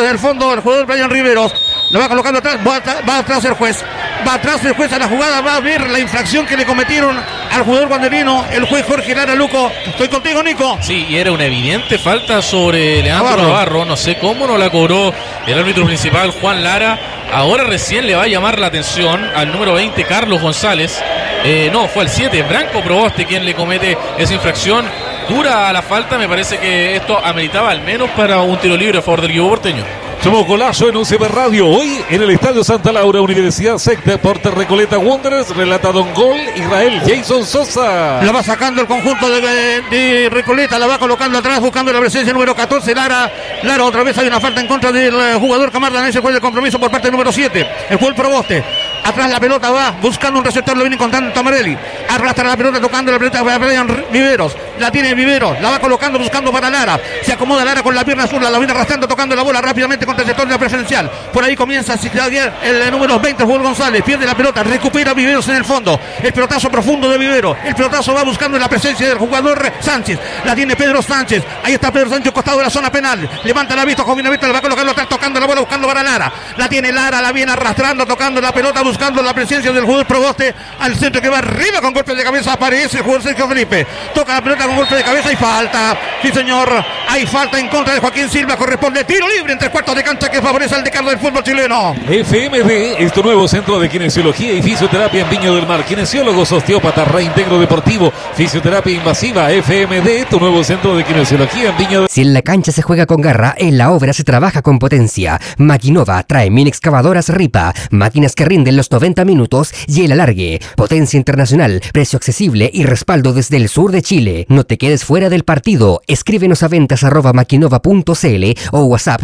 del fondo el jugador Brian Riveros. Lo va colocando atrás, va atrás el juez. Va atrás el juez a la jugada, va a ver la infracción que le cometieron al jugador guanderino, el juez Jorge Lara Luco. Estoy contigo, Nico. Sí, y era una evidente falta sobre Leandro Navarro. No sé cómo no la cobró el árbitro principal, Juan Lara. Ahora recién le va a llamar la atención al número 20, Carlos González. No, fue al 7, Branco Proboste quien le comete esa infracción. Dura la falta, me parece que esto ameritaba al menos para un tiro libre a favor del equipo porteño. Somos Golazo en UCB Radio. Hoy en el Estadio Santa Laura, Universidad SEC Deportes Recoleta Wanderers. Relata Don Gol, Israel Jason Sosa. La va sacando el conjunto de Recoleta, la va colocando atrás, buscando la presencia número 14, Lara. Otra vez hay una falta en contra del jugador Camarda. En ese juego de compromiso por parte del número 7. El jugador Proboste. Atrás la pelota va buscando un receptor, lo viene encontrando Tamarelli. Arrastra la pelota tocando la pelota para Brian Viveros. La tiene Viveros, la va colocando buscando para Lara. Se acomoda Lara con la pierna zurda, la viene arrastrando, tocando la bola rápidamente contra el sector de la preferencial. Por ahí comienza el número 20, el jugador González. Pierde la pelota, recupera Viveros en el fondo. El pelotazo profundo de Viveros. El pelotazo va buscando la presencia del jugador Sánchez. La tiene Pedro Sánchez. Ahí está Pedro Sánchez, costado de la zona penal. Levanta la vista, Jovina Vista, le va a colocarlo atrás, tocando la bola, buscando para Lara. La tiene Lara, la viene arrastrando, tocando la pelota, buscando la presencia del jugador Proboste al centro que va arriba con golpe de cabeza. Aparece el jugador Sergio Felipe. Toca la pelota con golpe de cabeza y falta. Sí, señor. Hay falta en contra de Joaquín Silva. Corresponde tiro libre en 3/4 de cancha que favorece al decano del fútbol chileno. FMD es tu nuevo centro de kinesiología y fisioterapia en Viña del Mar. Kinesiólogos, osteópatas, reintegro deportivo, fisioterapia invasiva. FMD, tu nuevo centro de kinesiología en Viña del Mar. Si en la cancha se juega con garra, en la obra se trabaja con potencia. Maquinova trae mini excavadoras Ripa, máquinas que rinden los 90 minutos y el alargue. Potencia internacional, precio accesible y respaldo desde el sur de Chile. No te quedes fuera del partido. Escríbenos a ventas@maquinova.cl o WhatsApp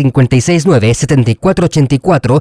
+569 7484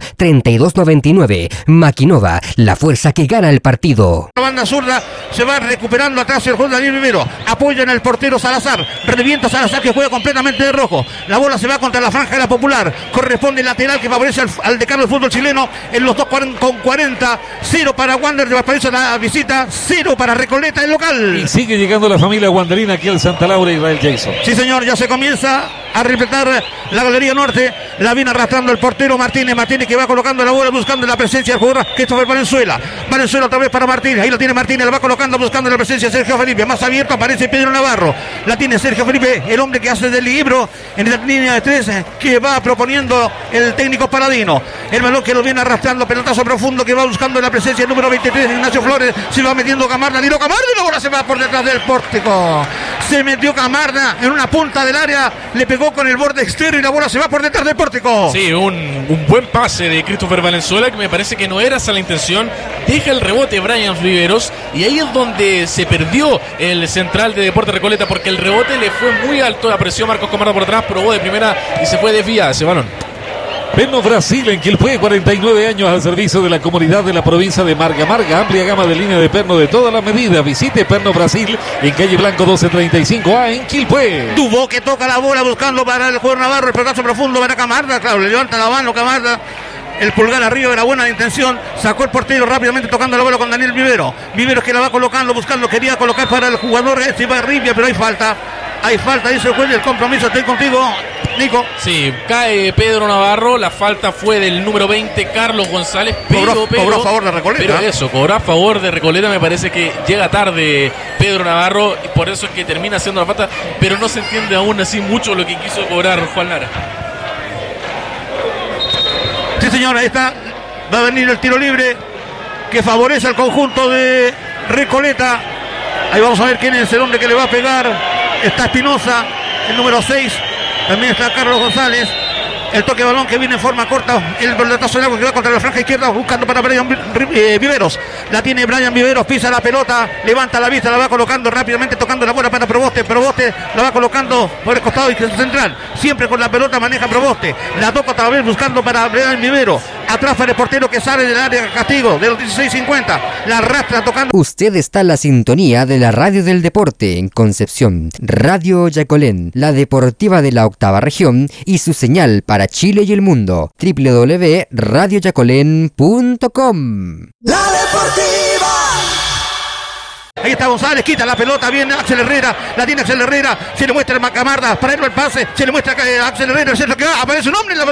3299. Maquinova, la fuerza que gana el partido. La banda zurda se va recuperando atrás el jugador Daniel Vivero. Apoya en el portero Salazar. Revienta Salazar que juega completamente de rojo. La bola se va contra la franja de la Popular. Corresponde el lateral que favorece al decano del fútbol chileno en los 2:40. 0 para Wander de Valparaíso la visita, 0 para Recoleta el local. Y sigue llegando la familia wanderina aquí al Santa Laura, Israel Jason. Sí, señor, ya se comienza a repletar la galería norte. La viene arrastrando el portero Martínez que va colocando la bola buscando la presencia del jugador Christopher Valenzuela otra vez para Martínez. Ahí lo tiene Martínez, la va colocando buscando la presencia de Sergio Felipe. Más abierto aparece Pedro Navarro. La tiene Sergio Felipe, el hombre que hace del libro en la línea de 3 que va proponiendo el técnico Paladino. El balón que lo viene arrastrando, pelotazo profundo que va buscando la presencia del número 23, Ignacio Flores. Se va metiendo Camarda, y la bola se va por detrás del pórtico. Se metió Camarda en una punta del área, le pegó con el borde externo y la bola se va por detrás del pórtico. Sí, un buen pase de Christopher Valenzuela que me parece que no era esa la intención. Deja el rebote Brian Riveros y ahí es donde se perdió el central de Deportes Recoleta porque el rebote le fue muy alto, apreció Marcos Camarda por atrás, probó de primera y se fue desviada ese balón. Perno Brasil en Quilpué, 49 años al servicio de la comunidad de la provincia de Marga. Amplia gama de línea de perno de todas las medidas. Visite Perno Brasil en calle Blanco 1235A en Quilpué. Tuvo que toca la bola buscando para el jugador Navarro, el pelotazo profundo para Camarda, claro, le levanta la mano Camarda. El pulgar arriba era buena intención, sacó el portero rápidamente tocando la bola con Daniel Vivero. Viveros que la va colocando, buscando, quería colocar para el jugador Ibarribia, pero hay falta, dice el juez del compromiso. Estoy contigo, Nico. Sí, cae Pedro Navarro, la falta fue del número 20, Carlos González, cobró a favor de Recoleta. Pero eso, cobró a favor de Recoleta, me parece que llega tarde Pedro Navarro, y por eso es que termina haciendo la falta, pero no se entiende aún así mucho lo que quiso cobrar Juan Lara. Sí, señor, ahí está, va a venir el tiro libre que favorece al conjunto de Recoleta. Ahí vamos a ver quién es el hombre que le va a pegar. Está Espinosa, el número 6. También está Carlos González. El toque de balón que viene en forma corta. El pelotazo de agua que va contra la franja izquierda buscando para Brian Viveros. La tiene Brian Viveros, pisa la pelota, levanta la vista, la va colocando rápidamente, tocando la bola para Proboste. Proboste la va colocando por el costado central. Siempre con la pelota maneja Proboste. La toca otra vez buscando para Brian Viveros. Atrás para el portero que sale del área de castigo de los 16:50. La arrastra tocando. Usted está en la sintonía de la Radio del Deporte en Concepción. Radio Yacolén, la deportiva de la octava región y su señal para Chile y el mundo. www.radioyacolén.com. La deportiva. Ahí está González, quita la pelota, viene Axel Herrera, la tiene Axel Herrera, se le muestra a Camarda, para él el pase, se le muestra a Axel Herrera, el centro que va, aparece un hombre en la